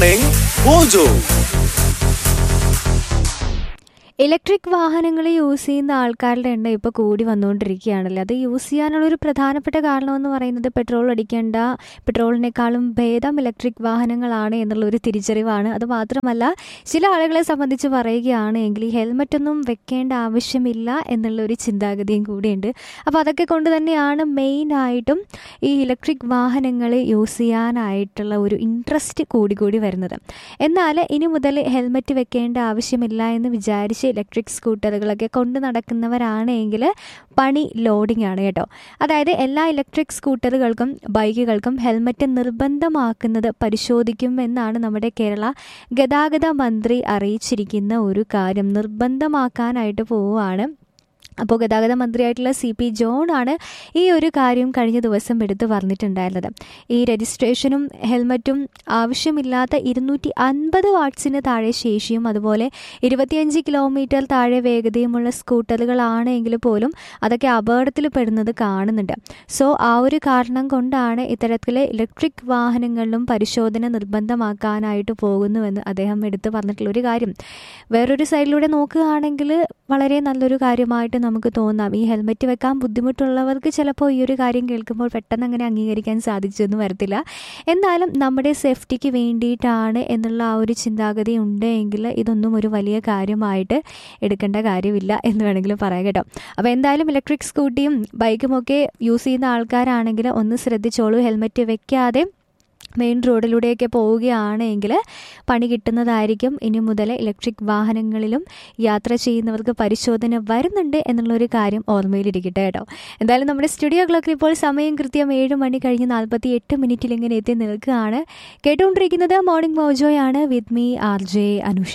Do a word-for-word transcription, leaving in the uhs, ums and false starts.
Morning Mojo. Electric വാഹനങ്ങൾ use ചെയ്യുന്ന ആൾക്കാരുടെ എണ്ണം ഇപ്പോൾ കൂടി വന്നുകൊണ്ടിരിക്കുകയാണല്ലോ. അത് യൂസ് ചെയ്യാനുള്ളൊരു പ്രധാനപ്പെട്ട കാരണമെന്ന് പറയുന്നത് പെട്രോൾ അടിക്കേണ്ട, പെട്രോളിനേക്കാളും ഭേദം ഇലക്ട്രിക് വാഹനങ്ങളാണ് എന്നുള്ളൊരു തിരിച്ചറിവാണ്. അത് മാത്രമല്ല, ചില ആളുകളെ സംബന്ധിച്ച് പറയുകയാണ് എങ്കിൽ ഈ ഹെൽമറ്റ് ഒന്നും വെക്കേണ്ട ആവശ്യമില്ല എന്നുള്ളൊരു ചിന്താഗതിയും കൂടിയുണ്ട്. അപ്പോൾ അതൊക്കെ കൊണ്ട് തന്നെയാണ് മെയിനായിട്ടും ഈ ഇലക്ട്രിക് വാഹനങ്ങൾ യൂസ് ചെയ്യാനായിട്ടുള്ള ഒരു ഇൻട്രസ്റ്റ് കൂടി കൂടി വരുന്നത്. എന്നാൽ ഇനി മുതൽ ഹെൽമറ്റ് വെക്കേണ്ട ആവശ്യമില്ല എന്ന് വിചാരിച്ച് ഇലക്ട്രിക് സ്കൂട്ടറുകളൊക്കെ കൊണ്ട് നടക്കുന്നവരാണെങ്കിൽ പണി ലോഡിംഗ് ആണ് കേട്ടോ. അതായത് എല്ലാ ഇലക്ട്രിക് സ്കൂട്ടറുകൾക്കും ബൈക്കുകൾക്കും ഹെൽമറ്റ് നിർബന്ധമാക്കുന്നത് പരിശോധിക്കും എന്നാണ് നമ്മുടെ കേരള ഗതാഗത മന്ത്രി അറിയിച്ചിരിക്കുന്ന ഒരു കാര്യം. നിർബന്ധമാക്കാനായിട്ട് പോവുകയാണ്. അപ്പോൾ ഗതാഗത മന്ത്രിയായിട്ടുള്ള സി പി ജോണാണ് ഈ ഒരു കാര്യം കഴിഞ്ഞ ദിവസം എടുത്ത് പറഞ്ഞിട്ടുണ്ടായിരുന്നത്. ഈ രജിസ്ട്രേഷനും ഹെൽമറ്റും ആവശ്യമില്ലാത്ത ഇരുന്നൂറ്റി അൻപത് വാട്ട്സിന് താഴെ ശേഷിയും അതുപോലെ ഇരുപത്തിയഞ്ച് കിലോമീറ്റർ താഴെ വേഗതയുമുള്ള സ്കൂട്ടറുകളാണെങ്കിൽ പോലും അതൊക്കെ അപകടത്തിൽ പെടുന്നത് കാണുന്നുണ്ട്. സോ ആ ഒരു കാരണം കൊണ്ടാണ് ഇത്തരത്തിലെ ഇലക്ട്രിക് വാഹനങ്ങളിലും പരിശോധന നിർബന്ധമാക്കാനായിട്ട് പോകുന്നുവെന്ന് അദ്ദേഹം എടുത്ത് പറഞ്ഞിട്ടുള്ളൊരു കാര്യം. വേറൊരു സൈഡിലൂടെ നോക്കുകയാണെങ്കിൽ വളരെ നല്ലൊരു കാര്യമായിട്ട് നമുക്ക് തോന്നാം. ഈ ഹെൽമെറ്റ് വെക്കാൻ ബുദ്ധിമുട്ടുള്ളവർക്ക് ചിലപ്പോൾ ഈ ഒരു കാര്യം കേൾക്കുമ്പോൾ പെട്ടെന്ന് അങ്ങനെ അംഗീകരിക്കാൻ സാധിച്ചെന്ന് വരത്തില്ല. എന്നാലും നമ്മുടെ സേഫ്റ്റിക്ക് വേണ്ടിയിട്ടാണ് എന്നുള്ള ആ ഒരു ചിന്താഗതി ഉണ്ടെങ്കിൽ ഇതൊന്നും ഒരു വലിയ കാര്യമായിട്ട് എടുക്കേണ്ട കാര്യമില്ല എന്ന് വേണമെങ്കിലും പറയാം കേട്ടോ. അപ്പോൾ എന്തായാലും ഇലക്ട്രിക് സ്കൂട്ടിയും ബൈക്കും ഒക്കെ യൂസ് ചെയ്യുന്ന ആൾക്കാരാണെങ്കിൽ ഒന്ന് ശ്രദ്ധിച്ചോളൂ. ഹെൽമെറ്റ് വെക്കാതെ മെയിൻ റോഡിലൂടെയൊക്കെ പോവുകയാണെങ്കിൽ പണി കിട്ടുന്നതായിരിക്കും. ഇനി മുതൽ ഇലക്ട്രിക് വാഹനങ്ങളിലും യാത്ര ചെയ്യുന്നവർക്ക് പരിശോധന വരുന്നുണ്ട് എന്നുള്ളൊരു കാര്യം ഓർമ്മയിലിരിക്കട്ടെ കേട്ടോ. എന്തായാലും നമ്മുടെ സ്റ്റുഡിയോ ക്ലോക്കിൽ ഇപ്പോൾ സമയം കൃത്യം ഏഴ് മണി കഴിഞ്ഞ് നാൽപ്പത്തി എട്ട് മിനിറ്റിൽ ഇങ്ങനെ എത്തി നിൽക്കുകയാണ്. കേട്ടുകൊണ്ടിരിക്കുന്നത് morning മോജോയാണ് with me R J Anusha.